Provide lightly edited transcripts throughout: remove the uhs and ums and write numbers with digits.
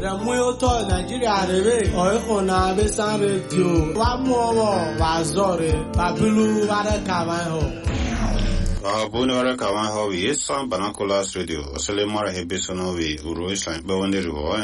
Ramuoto Nigeria rebe oikona besan radio wa muowo wa zore babulu wara kawanho Abuni wara kawanho wi yesan banakolas radio osele mara hebesono wi uro islan be woneriwo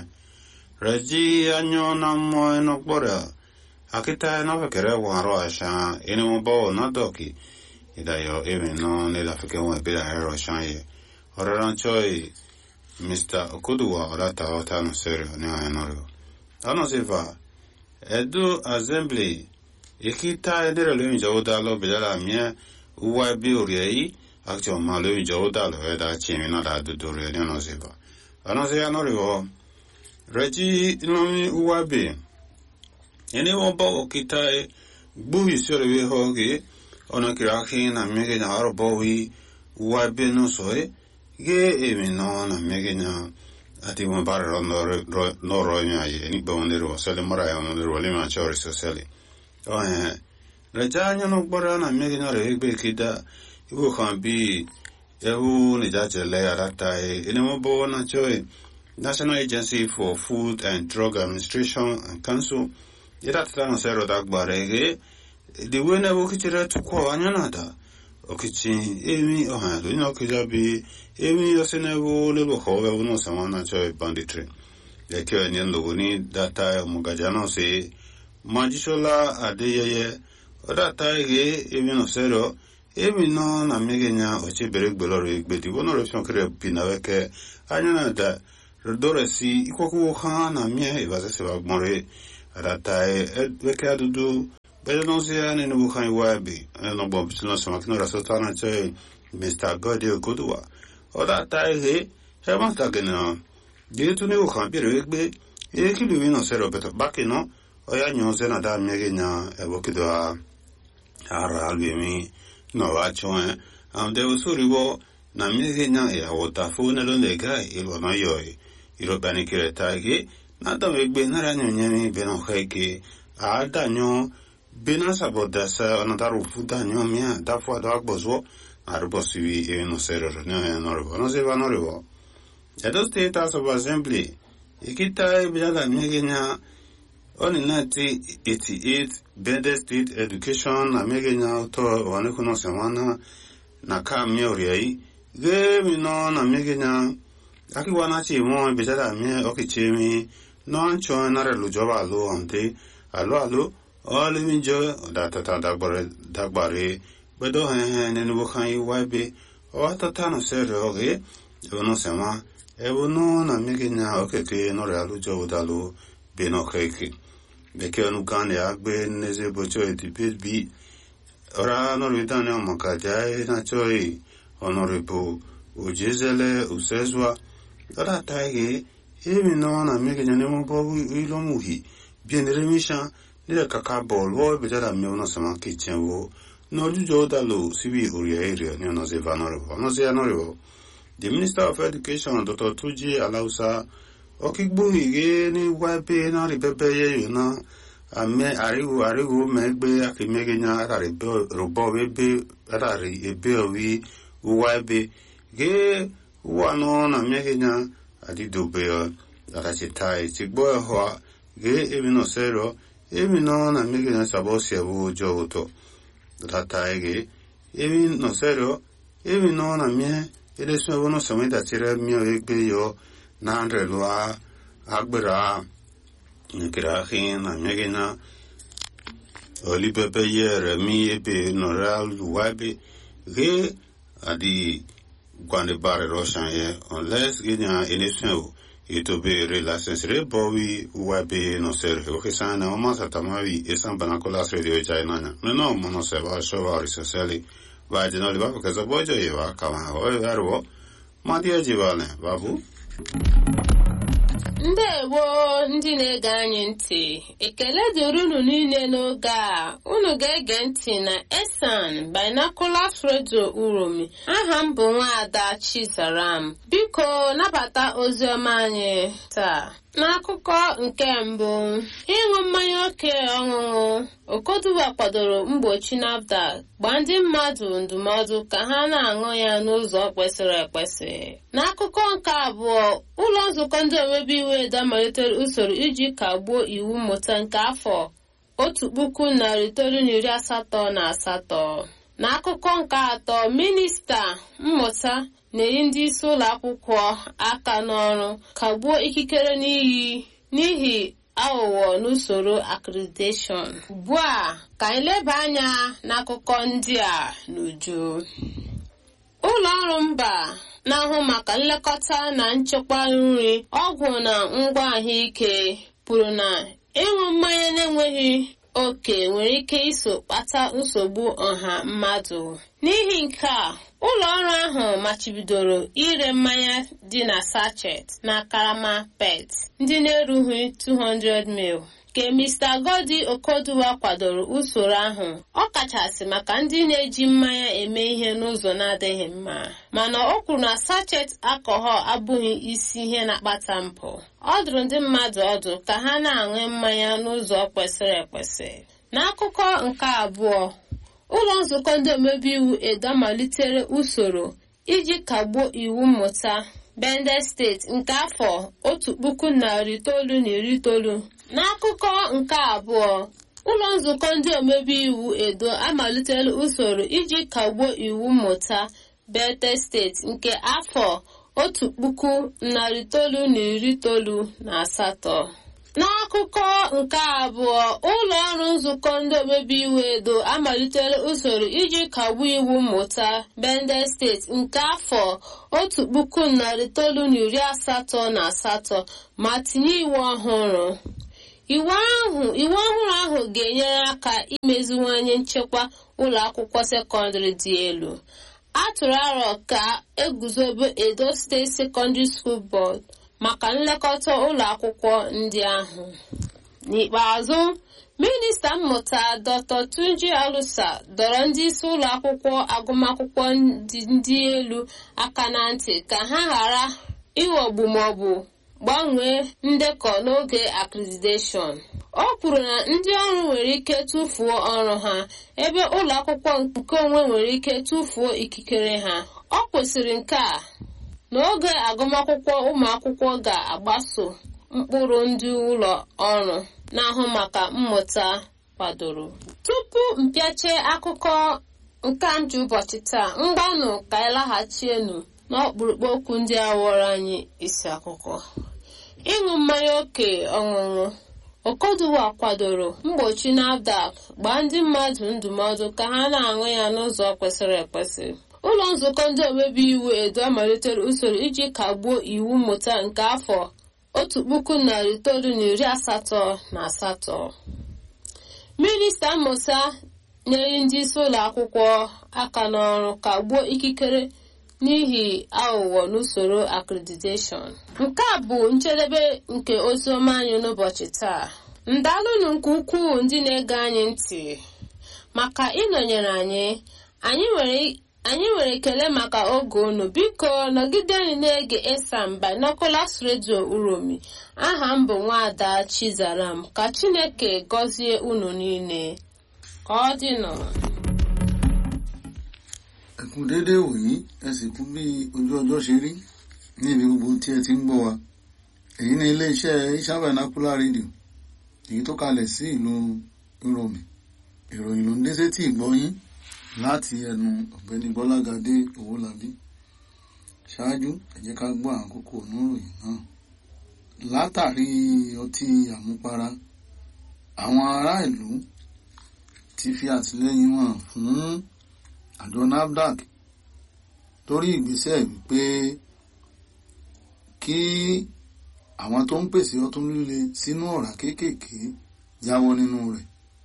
Reji anyo na mo enokbora akita na fekere waro asha ene mo bo na doki idayo emi no ne la feke won be la ro shan ye oraran choi Mr. Okuduwa orata ota no serio ne anoro ano sefa edu assembly ikita edere lo njo dalo bela mie uwa bi ori action ma lo njo dalo eda chimi na da du re ne no sefa ano se anoro Reji inomi uwa bi ene wo bo okita bu isore we hoge ona kirahi na mege na arbo wi uwa bi no soe ge emi no na mege na ati mo bar no ro nya ye ni bo ndero sele mara ya no ro le ma chori so sele reja nya no bora na mege na re be kida ibu kan bi ehu ni ja jele arata ene mo bo na choi National Agency for Food and Drug Administration and Council ira tana sero dagbarege the winner wokichira tukwa anyanada okichi emi ohalo ino kijabi emi yosenevo lelo howe uno samana choy banditry lekyo enyen logoni data mugajano se majishola adeyeye data ege emi no sero emi no na megenya ochi beregbelore igbedi wono repsion kre pinaweke anyanada Rodoresi ikoku khana mie ibaze se bagmore aratai weke adudu bedonsia ne no khan wabi no bomb sino samakno rasotana che Mr. Gode Okuduwa oda tai he hema tagena ditu ne khan bi regbe e kilu no sero beto bakino oya nyonze na da miegenya ebokidwa ara albemi no wacho ande usuribo na miegenya ya wotafuna lo nega ilo no yoi Irobani kiretagi nada wegbe naranyo nyemi beno kheke adanyo bena sabodasa onadaru fudanyo mia dafwa dagbozo arubosiwi eno serero ne norbo no se vanorivo Edo State House of Assembly ikita ibjala megenya oni 1988 Bende State Education na megenya to wanekuno semana na kamiori ge mino na megenya Aki wanachi mo bijada mi okichimi no ancho na relu joba lo ante alo oli minjo data dagbare bedo he ne no kan yiwabe o tata no sere oge ono sema ebono na migenya okeke no relu joba dalo beno keke beke onu kan ya gbe neze bocho edipet bi ora no ritane makaja na choi honorable ujezele usezwa Ora taige emi no na mege nyane mo bo ilo muhi bien remisha ni kaka bol wo be jara me no sama kitchen wo no jujo dalo sibi area area ni no se vanoro no se anoro the Minister of Education Dr. Tuji Alausa okigbo hige ni wabe na ribebe ye na ame ariwu megbe akimege nya ari robo bebe ari ebe owi wabe ge Wano na megenya adidube arachitai tigbo ho ge emino sero emino na megenya sabosi abu joto datai ge emino sero emino na mie ele so wono sameda tire mio egbe yo na andre loa agbera nkira hin na megenya oli pepe yere mi ebe no real wabe ge adi Gwande bare roshan ye unless genya election ito be relations re bowi wabe no ser o sana o ma satamawi esan banakola radio china no mono se ba showa risali ba jeno le ba ka zo bojo ye ba kama o yarwo ma dia jivale babu Ndewo ndị na-ege anyị ntị ekele dịrị unu niile n'oge a unu ga-ege ntị na Esan Binoculars Radio Uromi aha m bụ Nwaada Chizaram biko nabata oziọma anyị taa N'akụkọ nke mbụ, ịṅụ mmanya oke ọṅụṅụ, Okoduwa kwadoro mgbochi NAFDAC gbaa ndị mmadụ ndụmọdụ ka ha na-aṅụ ya n'ụzọ kwesịrị ekwesị. N'akụkọ nke abụọ, ụlọ nzukọ ndị omebe iwu Edo malitere usoro iji kagbuo iwu mmụta nke afọ 1988. N'akụkọ nke atọ, minista mmụta na-eyi ndị isi ụlọ akwụkwọ aka n'ọrụ kagbuo ikikere n'ihi aghụghọ n'usoro accreditation. Ugbu a ka anyị leba anya n'akụkọ ndị a n'uju. Ụlọ ọrụ mba na-ahụ maka nlekọta na nchekwa nri, ọgwụ na ngwa ahụike kwuru na ịṅụ mmanya na-enweghị oke nwere ike iso kpata nsogbu ọha mmadụ. N'ihi nke a, ụlọ ọrụ ahụ machibidoro ire mmanya dị na sachet na karama PET ndị na-erughị 200 ml. Ka Mr. Godi Okoduwa kwadoro usoro ahụ, ọ kachasị maka ndị na-eji mmanya eme ihe n'ụzọ na-adịghị mma, mana o kwuru na sachet alcohol abụghị isi ihe na-akpata mpụ. Ọ dụrụ ndị mmadụ ọdụ ka ha na-aṅụ mmanya n'ụzọ kwesịrị ekwesị. N'akụkọ nke abụọ, ụlọ nzukọ ndị omebe iwu Edo malitere usoro iji kagbuo iwu mmụta Bende steeti nke afọ 1990. N'akụkọ nke abụọ, ụlọ nzukọ ndị omebe iwu Edo amalitela usoro iji kagbuo iwu mmụta Bende steeti nke afọ 1998. N'akụkọ nke abụọ, ụlọ ọrụ nzukọ ndị omebe iwu Edo amalitela usoro iji kagbuo iwu mmụta Bende steeti nke afọ 1988 ma tinye iwu ọhụrụ. Iwu ọhụrụ ahụ ga-enyere aka imeziwanye nchekwa ụlọ akwụkwọ sekọndịrị dị elu. A tụrụ aro ka eguzobe Edo State Secondary School Board maka nlekọta ụlọ akwụkwọ ndị ahụ. N'ikpeazụ, minista mmụta Dr. Tunji Alusa dọrọ ndị isi ụlọ akwụkwọ agụmakwụkwọ ndị elu aka na ntị ka ha ghara ịghọgbu maọbụ gbanwee ndekọ n'oge accreditation. O kwuru na ndị ọrụ nwere ike tụfuo ọrụ ha ebe ụlọ akwụkwọ nke onwe nwere ike tụfuo ikikere ha. Ọ kwesịrị nke a n'oge agụmakwụkwọ ụmụ akwụkwọ ga-agbaso mkpụrụ ndị ụlọ ọrụ na-ahụ maka mmụta kwadoro. Tupu mpịache akụkọ nke nju ụbọchị taa, mgbanụ ka anyị laghachienu n'ọkpụrụkpụ okwu ndị a ghọrọ anyị isi akụkọ. Ịṅụ mmanya oke ọṅụṅụ. Okoduwa kwadoro mgbochi NAFDAC gbaa ndị mmadụ ndụmọdụ ka ha na-aṅụ ya n'ụzọ kwesịrị ekwesị. Ụlọ nzukọ ndị omebe iwu Edo amalitere usoro iji kagbuo iwu mmụta nke afọ 1988. Minista mmụta na-eyi ndị isi ụlọ akwụkwọ aka n'ọrụ kagbuo ikikere n'ihi aghụghọ n'usoro accreditation. Nke a bụ njedebe nke oziọma anyị n'ụbọchị taa. Ndalụnụ nke ukwuu ndị na-ege anyị ntị maka ịnọnyere anyị. Anyị nwere ekele maka oge unu. Biko nọgideni na-ege Esan Binoculars Radio Uromi. Aha m bụ Nwaada Chizaram. Ka Chineke gọzie unu niile. Ka ọ dịnụ. Ẹ kú dédé wòyí, ẹ sì kú bí ojú ọjọ́ ṣe rí ní ibi gbogbo tí ẹ ti ń gbọ́ wa. Èyí ni iléeṣẹ́ Esan Binocular Radio, èyí tó kalẹ̀ sí ìlú Uromi. Ìròyìn ló ń dé sétí ìgbọ́ yín láti ẹnu ọ̀gbẹ́ni Bọ́lágadé Owólabí. Ṣáájú, ẹ jẹ́ ká gbọ́ àwọn kókó oníròyìn náà. Látàrí ọtí àmupara, àwọn ará ìlú ti fi àtìlẹ́yìn wọn fún àjọ NAFDAC torí ìgbésẹ̀ wípé kí àwọn tó ń pèsè ọtí líle sínú ọ̀rá kéékèèké jáwọ́ nínú rẹ̀.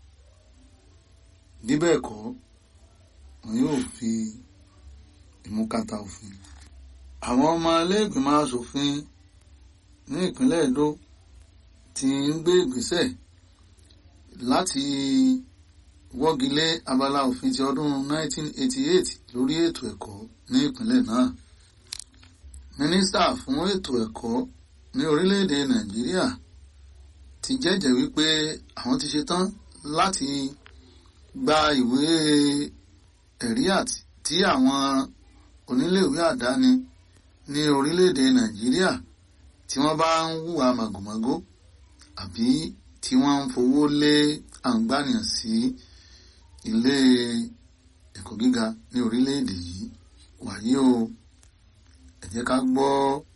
Bí bẹ́ẹ̀ kọ́, wọn yóò fi ìmúkàtà òfin. Àwọn ọmọ ilé-ìgbìmọ̀ aṣòfin ní ìpínlẹ̀ Edo ti ń gbé ìgbésẹ̀ láti wọ́gilé abala òfin ti ọdún 1988 lórí ètò ẹ̀kọ́ ní ìpínlẹ̀ náà. Mínísítà fún ètò ẹ̀kọ́ ní orílẹ̀-èdè Nàìjíríà ti jẹ́jẹ́ wípé àwọn ti ṣetán láti gba ìwé ẹ̀rí tí àwọn oníléèwé àdáni ní orílẹ̀-èdè Nàìjíríà tí wọ́n bá ń hùwà màgòmágó àbí tí wọ́n ń fowó lé àǹgbànìyàn sí ilé ẹ̀kọ́ gíga ní orílẹ̀-èdè yìí. Wàyí o, ẹ jẹ́ ká gbọ́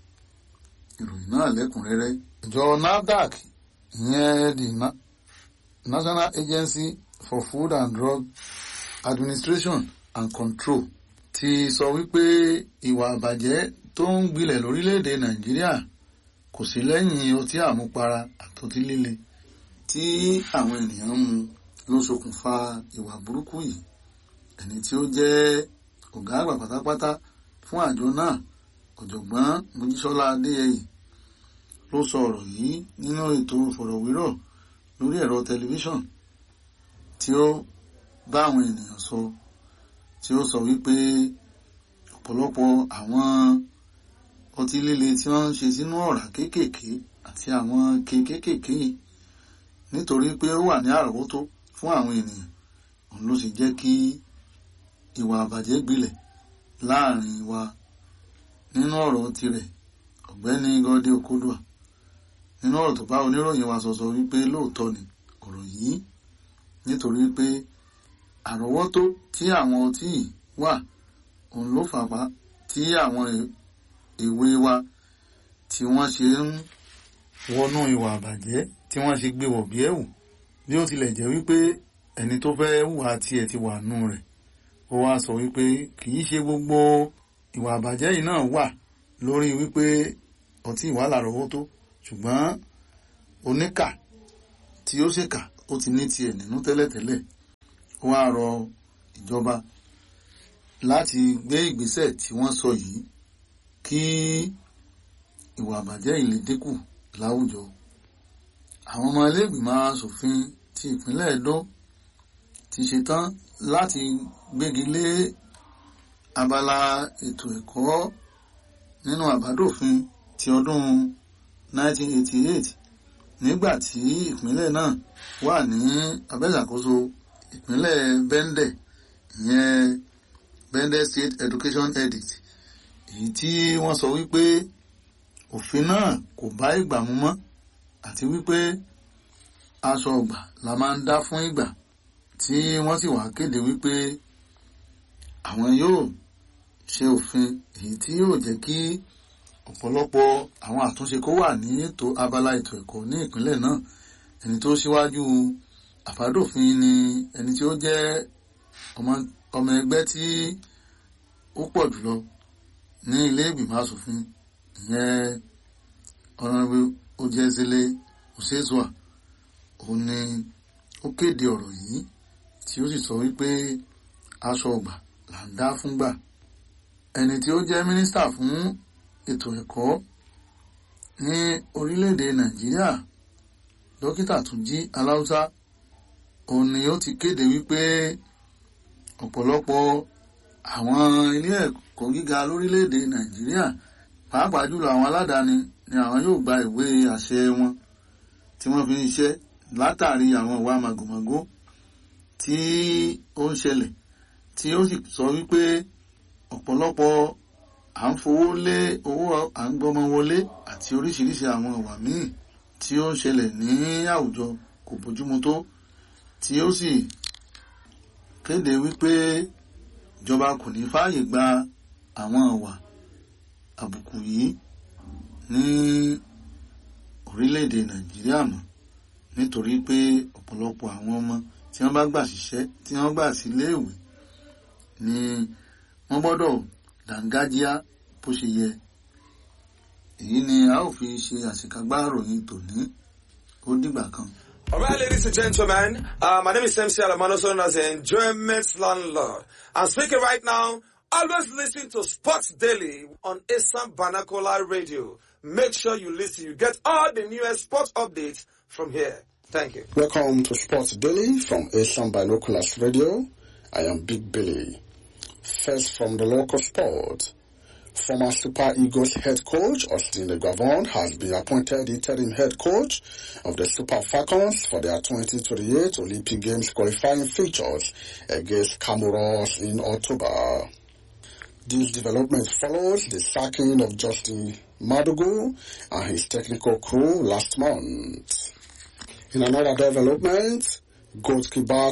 ìròyìn náà lẹ́kùnrẹ́rẹ́. Ìjọ NAFDAC, ìyẹn the National Agency for Food and Drug Administration and Control, ti sọ wípé ìwà àbàjẹ́ tó ń gbilẹ̀ lórílẹ̀-èdè Nàìjíríà kò sí lẹ́yìn ọtí àmupara àtọtí líle tí àwọn ènìyàn ń mu ló ṣokùnfà ìwà burúkú yìí. Ẹni tí ó jẹ́ ọ̀gá àgbà pátápátá fún àjọ náà, ọ̀jọ̀gbọ́n Mojísọ́lá Adéyẹyè, ló sọ ọ̀rọ̀ yìí nínú ètò ìfọ̀rọ̀wérọ̀ lórí ẹ̀rọ tẹlifíṣọ̀n tí ó bá àwọn ènìyàn sọ, tí ó sọ wípé ọ̀pọ̀lọpọ̀ àwọn ọtí líle tí wọ́n ń ṣe sínú ọ̀rá kéékèèké àti àwọn kéékèèké nítorí pé ó wà ní àrọ́wọ́tó fún àwọn ènìyàn, òun ló sì jẹ́ kí ìwà àbàjẹ́ gbilẹ̀ láàrin wa. Nínú ọ̀rọ̀ tirẹ̀, ọ̀gbẹ́ni Gode Okodua, nínú ọ̀rọ̀ tó bá oníròyìn wa sọ wípé lóòótọ́ ni ọ̀rọ̀ yìí, nítorí pé àrọ́wọ́tó tí àwọn ọtí yìí wà, òun ló fàpá tí àwọn èwe wa tí wọ́n ṣe ń wọnú ìwà àbàjẹ́, tí wọ́n ṣe gbé wọ̀ bí ẹ̀wù, bí ó tilẹ̀ jẹ́ wípé ẹni tó fẹ́ hùwà tiẹ̀ ti wà nù rẹ̀. Ó wá sọ wípé kì í ṣe gbogbo ìwà àbàjẹ́ yìí náà wà lórí wípé ọtí ìwà lárọ̀ọ́wọ́tó, ṣùgbọ́n oníkà tí ó ṣèkà ó ti ní tiẹ̀ nínú tẹ́lẹ̀tẹ́lẹ̀. Ó wá rọ ìjọba láti gbé ìgbésẹ̀ tí wọ́n sọ yìí kí ìwà àbàjẹ́ yìí lè dínkù láwùjọ. Àwọn ọmọ ilé ìgbìmọ̀ aṣòfin ti ìpínlẹ̀ Ẹdó ti ṣetán láti gbégi lé abala ètò ẹ̀kọ́ nínú àbádòfin ti ọdún 1988 nígbà tí ìpínlẹ̀ náà wà ní abẹ́ṣàkóso ìpínlẹ̀ Bẹ́ndẹ̀, ìyẹn Bẹ́ndẹ̀ State Education Edict, èyí tí wọ́n sọ wípé òfin náà kò bá ìgbà mu mọ́ àti wípé aṣọ ọgbà la máa ń dá fún ìgbà, tí wọ́n sì wá kéde wípé àwọn yóò ṣe òfin èyí tí yóò jẹ́ kí ọ̀pọ̀lọpọ̀ àwọn àtúnṣe kó wà ní abala ètò ẹ̀kọ́ ní ìpínlẹ̀ náà. Ẹni tó ṣíwájú àbádòfin ni ẹni tí ó jẹ́ ọmọ ẹgbẹ́ tí ó pọ̀ jùlọ ní ilé ìgbìmọ̀ aṣòfin, ìyẹn Honorable Ojeezele Osezua. Òun ni ó kéde ọ̀rọ̀ yìí tí ó sì sọ wípé aṣọ ọgbà là ń dá fúngbà. Ẹni tí ó jẹ́ mínísítà fún ètò ẹ̀kọ́ ní orílẹ̀-èdè Nàìjíríà, Dókítà Túnjí Aláùsá, òun ni ó ti kéde wípé ọ̀pọ̀lọpọ̀ àwọn ilé ẹ̀kọ́ gíga lórílẹ̀-èdè Nàìjíríà, pàápàá jùlọ àwọn aládàáni, ni àwọn yóò gba ìwé àṣẹ wọn tí wọ́n fi ń ṣiṣẹ́ látàrí àwọn ìwà màgòmágó tí ó ń ṣẹlẹ̀, tí ó sì sọ wípé ọ̀pọ̀lọpọ̀ à ń fowó lé owó à ń gbọ́mọ wọlé àti oríṣiríṣi àwọn ìwà míì tí ó ń ṣẹlẹ̀ ní àwùjọ kò bójúmu tó, tí ó sì kéde wípé ìjọba kò ní fààyè gba àwọn ìwà àbùkù yìí ní orílẹ̀-èdè Nàìjíríà mọ́, nítorí pé ọ̀pọ̀lọpọ̀ àwọn ọmọ tí wọ́n bá gbà síṣẹ́, tí wọ́n gbà sí iléèwé, ni wọ́n gbọ́dọ̀ dàńgájíá bó ṣe yẹ. Èyí ni a ó fi ṣe àṣekágbá ìròyìn tòní. Ó dìgbà kan. All right, ladies and gentlemen, my name is MC Alamano, known as the Enjoyment Landlord. I'm speaking right now. Always listen to Sports Daily on Assam Banakola Radio. Make sure you listen. You get all the newest sports updates from here. Thank you. Welcome to Sports Daily from Assam Binoculars Radio. I am Big Billy. First from the local sport. Former Super Eagles head coach Austin Eguavoen has been appointed the interim head coach of the Super Falcons for their 2028 Olympic Games qualifying fixtures against Comoros in October. This development follows the sacking of Justin Madugu and his technical crew last month. In another development, goalkeeper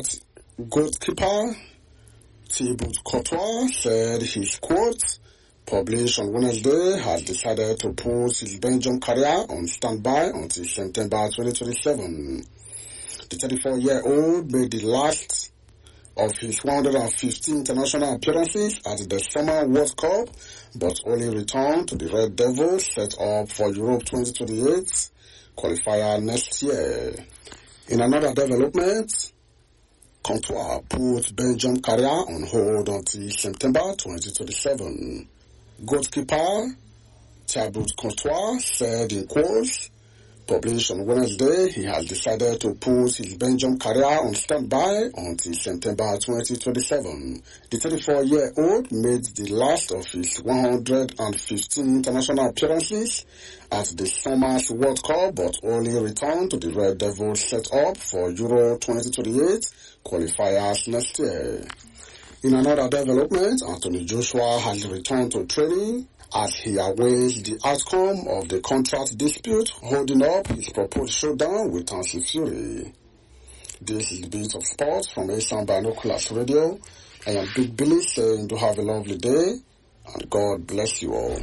Thibaut Courtois said his quote, published on Wednesday, has decided to put his Belgium career on standby until September 2027. The 34-year-old made the last of his 115 international appearances at the Summer World Cup, but only returned to the Red Devils set up for Europe 2028 qualifier next year. In another development, Courtois put Belgium career on hold until September 2027. Goalkeeper Thibaut Courtois said in quotes, published on Wednesday, he has decided to put his Belgium career on standby until September 2027. The 34-year-old made the last of his 115 international appearances at the Summer's World Cup, but only returned to the Red Devils set up for Euro 2028 qualifiers next year. In another development, Anthony Joshua has returned to training as he awaits the outcome of the contract dispute holding up his proposed showdown with Tyson Fury. This is the Beat of Sports from Asian Binoculars Radio. I am Big Billy saying do have a lovely day and God bless you all.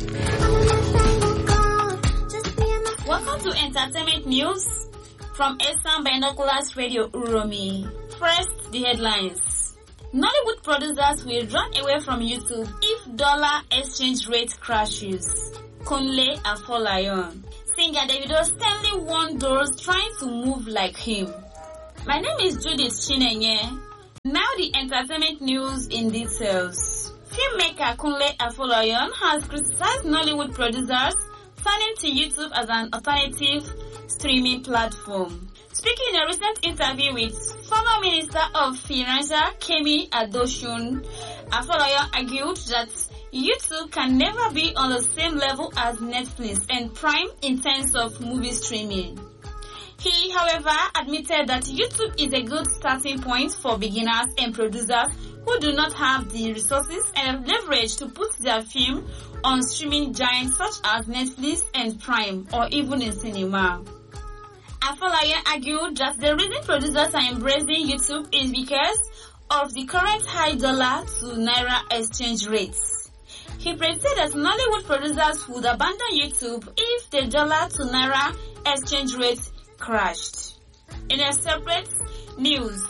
Welcome to Entertainment News from Asian Binoculars Radio Uromi. First, the headlines. Nollywood producers will run away from YouTube if dollar exchange rate crashes. Kunle Afolayan. Singer Davido Stanley warned those trying to move like him. My name is Judith Chinenye. Now the entertainment news in details. Filmmaker Kunle Afolayan has criticized Nollywood producers turning to YouTube as an alternative streaming platform. Speaking in a recent interview with former Minister of Finance Kemi Adosun, Afolayan argued that YouTube can never be on the same level as Netflix and Prime in terms of movie streaming. He, however, admitted that YouTube is a good starting point for beginners and producers who do not have the resources and leverage to put their film on streaming giants such as Netflix and Prime or even in cinema. Afolayan argued that the reason producers are embracing YouTube is because of the current high dollar to naira exchange rates. He predicted that Nollywood producers would abandon YouTube if the dollar to naira exchange rate crashed. In a separate news,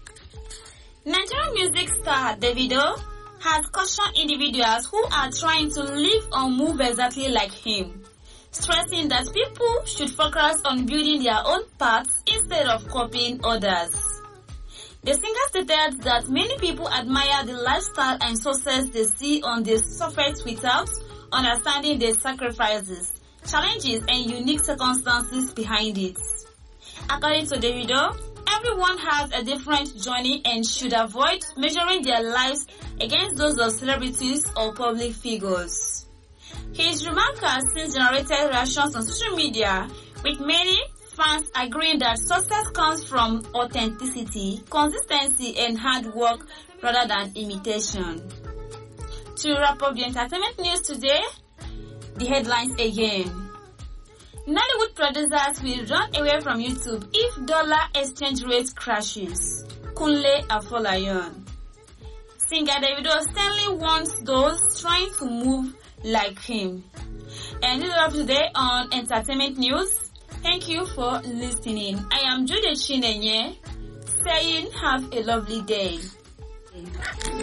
Nigerian music star Davido has cautioned individuals who are trying to live or move exactly like him, stressing that people should focus on building their own paths instead of copying others. The singer stated that many people admire the lifestyle and success they see on the surface without understanding the sacrifices, challenges, and unique circumstances behind it. According to Davido, everyone has a different journey and should avoid measuring their lives against those of celebrities or public figures. His remark has since generated reactions on social media, with many fans agreeing that success comes from authenticity, consistency, and hard work rather than imitation. To wrap up the entertainment news today, the headlines again. Nollywood producers will run away from YouTube if dollar exchange rate crashes. Kunle Afolayan. Singer Davido Stanley warns those trying to move like him. And this is all today on Entertainment News. Thank you for listening. I am Judith Chinenye saying have a lovely day.